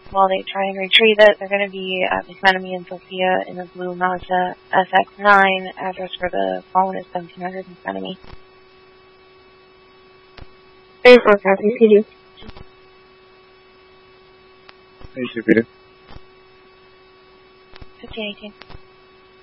while they try and retrieve it. They're going to be at the Enemy and Sophia in the blue Mazda SX9. Address for the phone is 1700 Enemy. Very forecasting, PD. Hey, Peter. 1518.